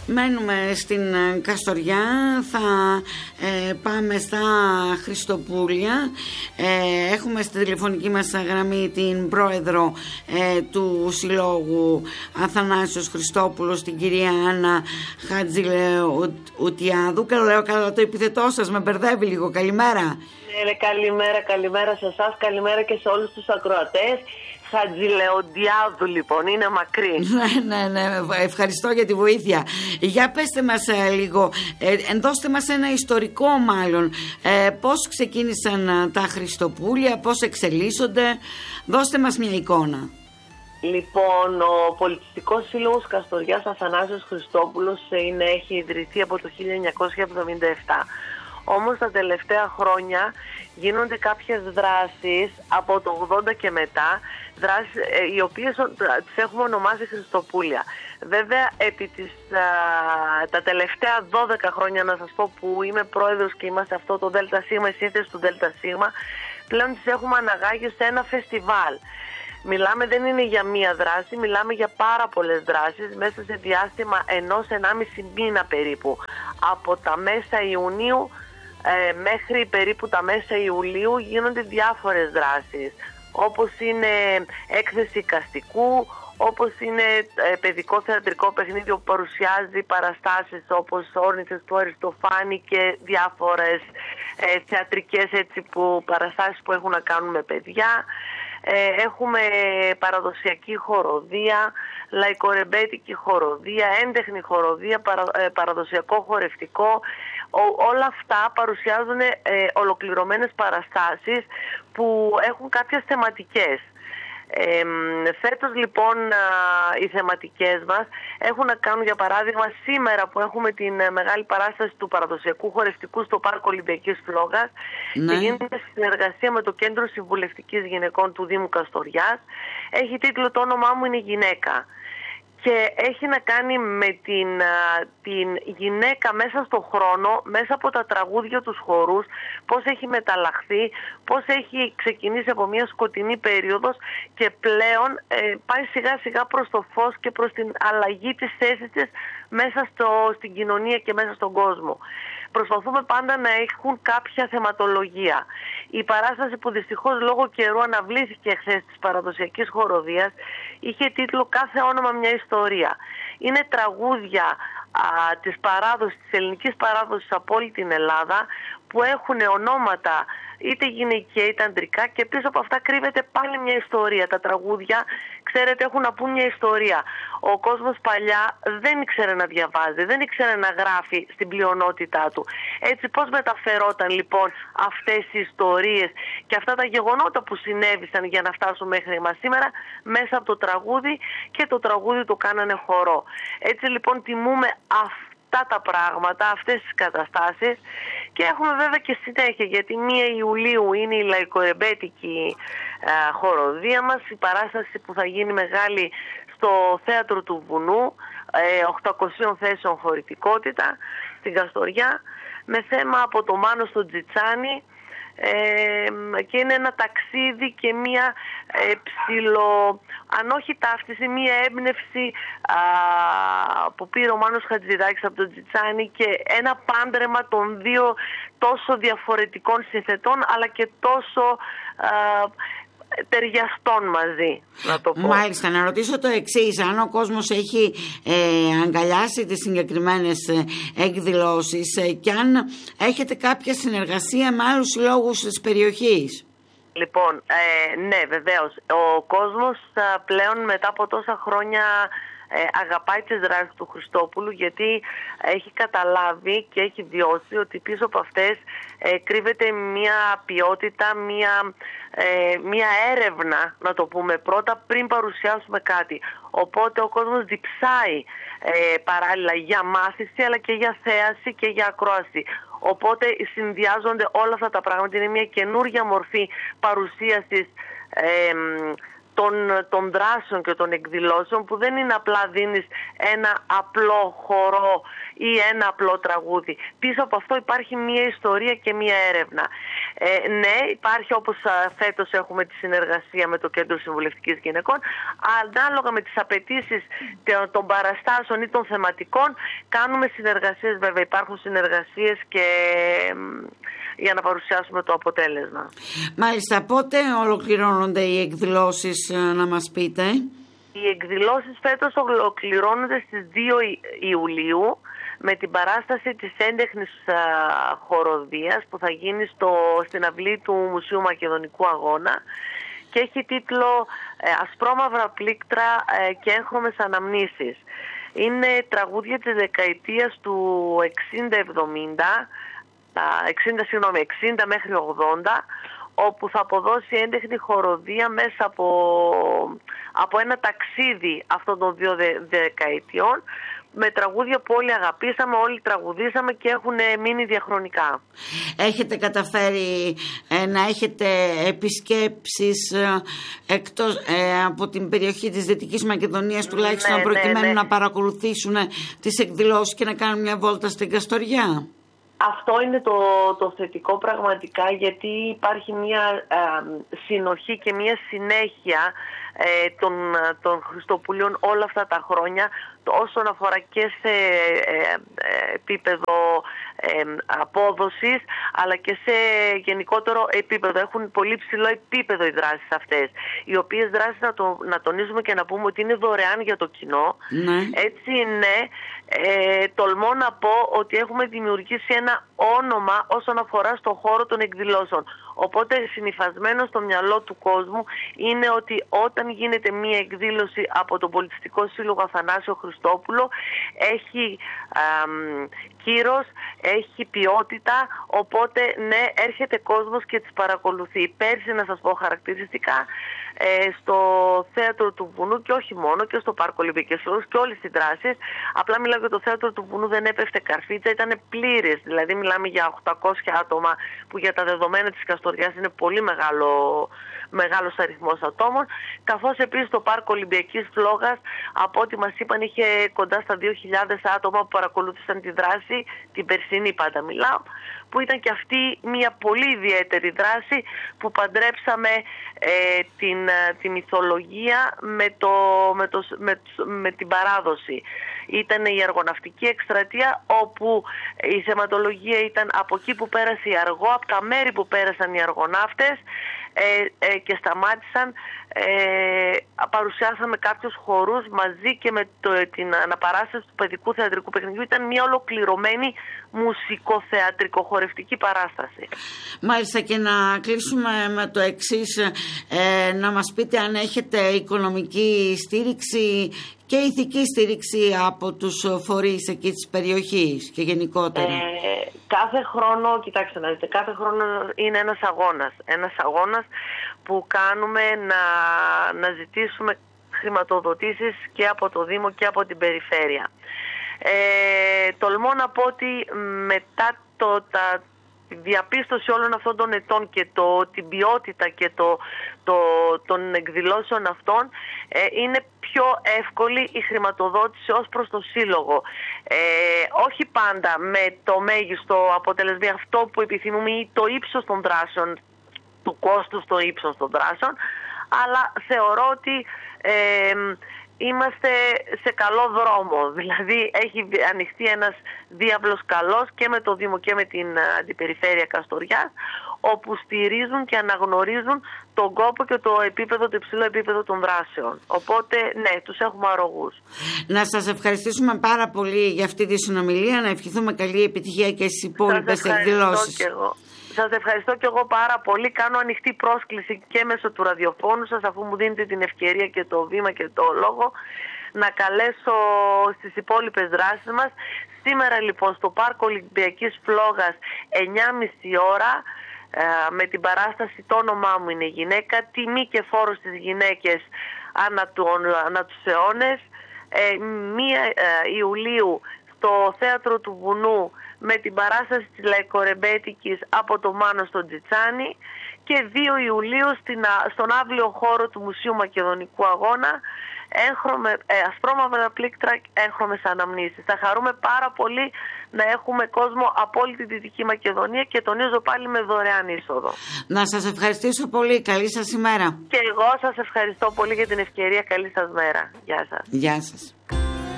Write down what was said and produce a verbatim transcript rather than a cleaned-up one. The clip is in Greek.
Μένουμε στην Καστοριά, θα ε, πάμε στα Χριστοπούλια. Ε, έχουμε στη τηλεφωνική μας γραμμή την πρόεδρο ε, του Συλλόγου Αθανάσιος Χριστόπουλος, την κυρία Άννα Χατζηλεουτιάδου. Καλό λέω καλά το επιθετό σας, με μπερδεύει λίγο. Καλημέρα. Ναι, καλημέρα, καλημέρα σε εσάς, καλημέρα και σε όλους τους ακροατές. Χατζηλεοντιάδου λοιπόν, είναι μακρύ. Ναι, ναι, ναι, ευχαριστώ για τη βοήθεια. Για πέστε μας ε, λίγο, ε, ενδώστε μας ένα ιστορικό μάλλον, ε, πώς ξεκίνησαν τα Χριστοπούλια, πώς εξελίσσονται, δώστε μας μια εικόνα. Λοιπόν, ο Πολιτιστικός Σύλλογος Καστοριάς Αθανάσιος Χριστόπουλος είναι, έχει ιδρυθεί από το χίλια εννιακόσια εβδομήντα επτά. Όμως τα τελευταία χρόνια γίνονται κάποιες δράσεις από το ογδόντα και μετά, δράσεις ε, οι οποίες τις έχουμε ονομάσει Χριστοπούλια. Βέβαια, επί της, α, τα τελευταία δώδεκα χρόνια, να σας πω, που είμαι πρόεδρος και είμαστε αυτό το ΔΣ, η σύνθεση του ΔΣ, πλέον τις έχουμε αναγάγει σε ένα φεστιβάλ. Μιλάμε, δεν είναι για μία δράση, μιλάμε για πάρα πολλές δράσεις μέσα σε διάστημα ενός ενάμιση μήνα περίπου. Από τα μέσα Ιουνίου ε, μέχρι περίπου τα μέσα Ιουλίου γίνονται διάφορες δράσεις, όπως είναι έκθεση εικαστικού, όπως είναι ε, παιδικό θεατρικό παιχνίδι που παρουσιάζει παραστάσεις όπως Όρνηθες του Αριστοφάνη και διάφορες ε, θεατρικές έτσι, που, παραστάσεις που έχουν να κάνουν με παιδιά. Ε, έχουμε παραδοσιακή χοροδία, λαϊκορεμπέτικη χοροδία, έντεχνη χοροδία, παρα, ε, παραδοσιακό χορευτικό. Ό, όλα αυτά παρουσιάζουν ε, ολοκληρωμένες παραστάσεις που έχουν κάποιες θεματικές. Ε, φέτος λοιπόν α, οι θεματικές μας έχουν να κάνουν, για παράδειγμα, σήμερα που έχουμε την ε, μεγάλη παράσταση του παραδοσιακού χορευτικού στο Πάρκο Ολυμπιακής Φλόγας, ναι, και γίνεται στη συνεργασία με το Κέντρο Συμβουλευτικής Γυναικών του Δήμου Καστοριάς. Έχει τίτλο «Το όνομά μου είναι γυναίκα» και έχει να κάνει με την, την γυναίκα μέσα στον χρόνο, μέσα από τα τραγούδια, τους χορούς, πώς έχει μεταλλαχθεί, πώς έχει ξεκινήσει από μια σκοτεινή περίοδος και πλέον ε, πάει σιγά σιγά προς το φως και προς την αλλαγή της θέσης της μέσα στο, στην κοινωνία και μέσα στον κόσμο. Προσπαθούμε πάντα να έχουν κάποια θεματολογία. Η παράσταση που δυστυχώς λόγω καιρού αναβλήθηκε χθες της παραδοσιακής χοροδίας είχε τίτλο «Κάθε όνομα μια ιστορία». Είναι τραγούδια α, της παράδοσης, της ελληνικής παράδοσης από όλη την Ελλάδα, που έχουν ονόματα είτε γυναικεία είτε αντρικά και πίσω από αυτά κρύβεται πάλι μια ιστορία. Τα τραγούδια, ξέρετε, έχουν να πούν μια ιστορία. Ο κόσμος παλιά δεν ήξερε να διαβάζει, δεν ήξερε να γράφει στην πλειονότητά του. Έτσι πώς μεταφερόταν λοιπόν αυτές οι ιστορίες και αυτά τα γεγονότα που συνέβησαν για να φτάσουν μέχρι εμάς σήμερα μέσα από το τραγούδι, και το τραγούδι το κάνανε χορό. Έτσι λοιπόν τιμούμε αυτό τα πράγματα, αυτές τις καταστάσεις, και έχουμε βέβαια και συνέχεια, γιατί πρώτη Ιουλίου είναι η λαϊκορεμπέτικη ε, χοροδία μας, η παράσταση που θα γίνει μεγάλη στο Θέατρο του Βουνού, ε, οκτακόσιες θέσεων χωρητικότητα στην Καστοριά, με θέμα από το Μάνο στο Τζιτσάνι. Ε, και είναι ένα ταξίδι και μία ε, ψηλο, αν όχι ταύτιση, μία έμπνευση α, που πήρε ο Μάνος Χατζηδάκης από τον Τζιτσάνι, και ένα πάντρεμα των δύο τόσο διαφορετικών συνθετών αλλά και τόσο α, ταιριαστών μαζί, να το πω. Μάλιστα, να ρωτήσω το εξής: αν ο κόσμος έχει ε, αγκαλιάσει τις συγκεκριμένες ε, εκδηλώσεις ε, και αν έχετε κάποια συνεργασία με άλλους συλλόγους της περιοχής. Λοιπόν, ε, ναι, βεβαίως. Ο κόσμος α, πλέον μετά από τόσα χρόνια ε, αγαπάει τις δράσεις του Χριστόπουλου, γιατί έχει καταλάβει και έχει βιώσει ότι πίσω από αυτές ε, κρύβεται μια ποιότητα, μια, ε, μια έρευνα, να το πούμε πρώτα, πριν παρουσιάσουμε κάτι. Οπότε ο κόσμος διψάει ε, παράλληλα για μάθηση, αλλά και για θέαση και για ακρόαση. Οπότε συνδυάζονται όλα αυτά τα πράγματα. Είναι μια καινούργια μορφή παρουσίασης ε, των, των δράσεων και των εκδηλώσεων, που δεν είναι απλά δίνεις ένα απλό χορό ή ένα απλό τραγούδι. Πίσω από αυτό υπάρχει μια ιστορία και μια έρευνα. Ε, ναι, υπάρχει, όπως φέτος έχουμε τη συνεργασία με το Κέντρο Συμβουλευτικής Γυναικών. Ανάλογα με τις απαιτήσεις των παραστάσεων ή των θεματικών κάνουμε συνεργασίες. Βέβαια υπάρχουν συνεργασίες και για να παρουσιάσουμε το αποτέλεσμα. Μάλιστα, πότε ολοκληρώνονται οι εκδηλώσεις, να μας πείτε? Οι εκδηλώσεις φέτος ολοκληρώνονται στις δύο Ιουλίου με την παράσταση της έντεχνης χοροδίας που θα γίνει στο, στην αυλή του Μουσείου Μακεδονικού Αγώνα και έχει τίτλο ε, «Ασπρόμαυρα πλήκτρα ε, και έγχρωμες αναμνήσεις». Είναι τραγούδια της δεκαετίας του εξήντα εβδομήντα, εξήντα, συγγνώμη, εξήντα μέχρι ογδόντα, όπου θα αποδώσει έντεχνη χοροδία μέσα από, από ένα ταξίδι αυτών των δύο δε, δεκαετιών, με τραγούδια που όλοι αγαπήσαμε, όλοι τραγουδήσαμε και έχουν μείνει διαχρονικά. Έχετε καταφέρει ε, να έχετε επισκέψεις ε, εκτός, ε, από την περιοχή της Δυτικής Μακεδονίας, τουλάχιστον ναι, προκειμένου ναι, ναι. να παρακολουθήσουν τις εκδηλώσεις και να κάνουν μια βόλτα στην Καστοριά? Αυτό είναι το, το θετικό πραγματικά, γιατί υπάρχει μια ε, συνοχή και μια συνέχεια ε, των, των Χριστοπουλίων όλα αυτά τα χρόνια, όσον αφορά και σε ε, ε, επίπεδο ε, απόδοσης, αλλά και σε γενικότερο επίπεδο. Έχουν πολύ ψηλό επίπεδο οι δράσεις αυτές, οι οποίες δράσεις, να, το, να τονίζουμε και να πούμε ότι είναι δωρεάν για το κοινό. Ναι. Έτσι είναι. Ε, τολμώ να πω ότι έχουμε δημιουργήσει ένα όνομα όσον αφορά στον χώρο των εκδηλώσεων. Οπότε συνυφασμένο στο μυαλό του κόσμου είναι ότι όταν γίνεται μία εκδήλωση από τον Πολιτιστικό Σύλλογο Αθανάσιο Χριστόπουλο, έχει α, κύρος, έχει ποιότητα, οπότε ναι, έρχεται κόσμος και τις παρακολουθεί. Πέρσι, να σας πω χαρακτηριστικά, ε, στο Θέατρο του Βουνού και όχι μόνο, και στο Πάρκο Ολυμπιακής Φλόγας και όλες τις δράσεις, απλά μιλάω για το Θέατρο του Βουνού, δεν έπεφτε καρφίτσα, ήταν πλήρες, δηλαδή μιλάμε για οκτακόσια άτομα, που για τα δεδομένα της Καστοριάς είναι πολύ μεγάλο, μεγάλος αριθμός ατόμων, καθώς επίσης το Πάρκο Ολυμπιακής Φλόγας, από ό,τι μας είπαν, είχε κοντά στα δύο χιλιάδες άτομα που παρακολούθησαν τη δράση, την περσινή πάντα μιλάω, που ήταν και αυτή μια πολύ ιδιαίτερη δράση που παντρέψαμε ε, την, τη μυθολογία με, το, με, το, με, με την παράδοση. Ήταν η αργοναυτική εκστρατεία, όπου η θεματολογία ήταν από εκεί που πέρασε η αργό, από τα μέρη που πέρασαν οι αργοναύτες ε, ε, και σταμάτησαν. Ε, παρουσιάσαμε κάποιους χορούς μαζί και με το, την αναπαράσταση του παιδικού θεατρικού παιχνιδιού. Ήταν μια ολοκληρωμένη μουσικοθεατρικοχορευτική παράσταση. Μάλιστα, και να κλείσουμε με το εξής, ε, να μας πείτε αν έχετε οικονομική στήριξη και ηθική στήριξη από τους φορείς εκεί της περιοχής και γενικότερα. Ε, κάθε χρόνο, κοιτάξτε να δείτε, κάθε χρόνο είναι ένας αγώνας. Ένας αγώνας που κάνουμε να, να ζητήσουμε χρηματοδοτήσεις και από το Δήμο και από την περιφέρεια. Ε, τολμώ να πω ότι μετά το, τα, τη διαπίστωση όλων αυτών των ετών και το, την ποιότητα και το, το, των εκδηλώσεων αυτών, ε, είναι πιο εύκολη η χρηματοδότηση ως προς το Σύλλογο. Ε, όχι πάντα με το μέγιστο αποτέλεσμα, αυτό που επιθυμούμε, ή το ύψος των δράσεων, του κόστους στο ύψος των δράσεων, αλλά θεωρώ ότι ε, είμαστε σε καλό δρόμο. Δηλαδή έχει ανοιχτεί ένας διάβλος καλός και με το Δήμο και με την Αντιπεριφέρεια Καστοριάς, όπου στηρίζουν και αναγνωρίζουν τον κόπο και το επίπεδο, το υψηλό επίπεδο των δράσεων. Οπότε ναι, τους έχουμε αρρωγούς. Να σας ευχαριστήσουμε πάρα πολύ για αυτή τη συνομιλία, να ευχηθούμε καλή επιτυχία και στις υπόλοιπες εκδηλώσεις. Και εγώ. Σας ευχαριστώ και εγώ πάρα πολύ. Κάνω ανοιχτή πρόσκληση και μέσω του ραδιοφώνου σας, αφού μου δίνετε την ευκαιρία και το βήμα και το λόγο, να καλέσω στις υπόλοιπες δράσεις μας. Σήμερα λοιπόν στο Πάρκο Ολυμπιακής Φλόγας εννιά και μισή ώρα, με την παράσταση «Το όνομά μου είναι γυναίκα», τιμή και φόρος στις γυναίκες ανά, του, ανά τους αιώνες. Μία Ιουλίου στο Θέατρο του Βουνού με την παράσταση της Λαϊκορεμπέτικης από το Μάνο στον Τζιτσάνι, και δύο Ιουλίου στην, στον αύλιο χώρο του Μουσείου Μακεδονικού Αγώνα, έγχρωμε, ε, ασπρόμαυρα πλήκτρα, έγχρωμες αναμνήσεις. Θα χαρούμε πάρα πολύ να έχουμε κόσμο από όλη τη Δυτική Μακεδονία και τονίζω πάλι με δωρεάν είσοδο. Να σας ευχαριστήσω πολύ. Καλή σας ημέρα. Και εγώ σας ευχαριστώ πολύ για την ευκαιρία. Καλή σας μέρα. Γεια σας. Γεια σας.